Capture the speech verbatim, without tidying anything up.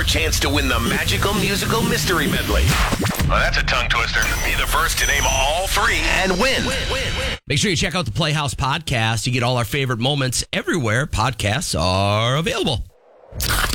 your chance to win the Magical Musical Mystery Medley. Well, that's a tongue twister. Be the first to name all three and win. Make sure you check out the Playhouse Podcast. You get all our favorite moments everywhere podcasts are available.